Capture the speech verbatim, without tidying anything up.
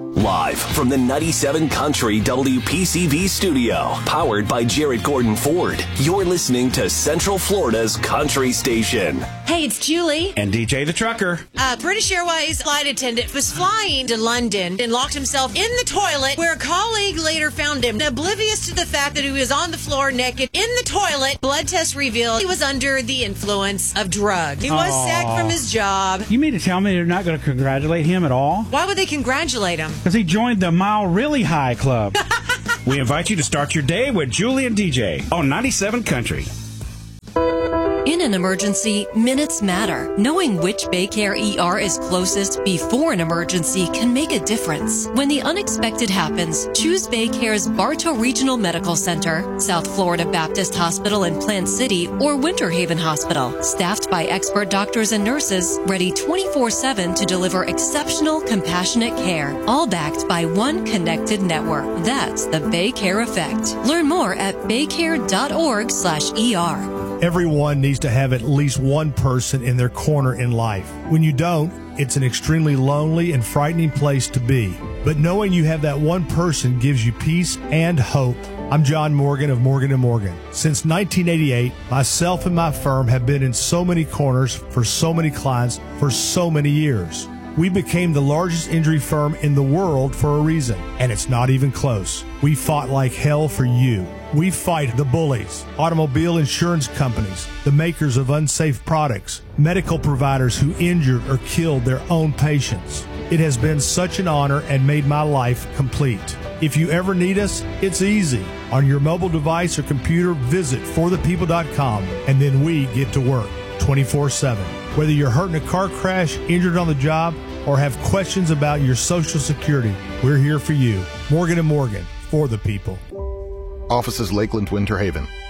Live from the ninety-seven Country W P C V studio, powered by Jarrett Gordon Ford, you're listening to Central Florida's Country Station. Hey, it's Julie. And D J the Trucker. A British Airways flight attendant was flying to London and locked himself in the toilet, where a colleague later found him. Oblivious to the fact that he was on the floor naked in the toilet, blood tests revealed he was under the influence of drugs. He was Aww. sacked from his job. You mean to tell me they're not going to congratulate him at all? Why would they congratulate him? Because he joined the Mile Really High Club. We invite you to start your day with Julie and D J on ninety-seven Country. In an emergency, minutes matter. Knowing which Baycare E R is closest before an emergency can make a difference. When the unexpected happens, choose Baycare's Bartow Regional Medical Center, South Florida Baptist Hospital in Plant City, or Winter Haven Hospital. Staffed by expert doctors and nurses, ready twenty-four seven to deliver exceptional, compassionate care. All backed by one connected network. That's the Baycare Effect. Learn more at baycare.org slash ER. Everyone needs to have at least one person in their corner in life. When you don't, it's an extremely lonely and frightening place to be. But knowing you have that one person gives you peace and hope. I'm John Morgan of Morgan and Morgan. Since nineteen eighty-eight, myself and my firm have been in so many corners for so many clients for so many years. We became the largest injury firm in the world for a reason, and it's not even close. We fought like hell for you. We fight the bullies, automobile insurance companies, the makers of unsafe products, medical providers who injured or killed their own patients. It has been such an honor and made my life complete. If you ever need us, it's easy. On your mobile device or computer, visit for the people dot com, and then we get to work twenty-four seven. Whether you're hurt in a car crash, injured on the job, or have questions about your Social Security, we're here for you. Morgan and Morgan, for the people. Offices Lakeland, Winter Haven.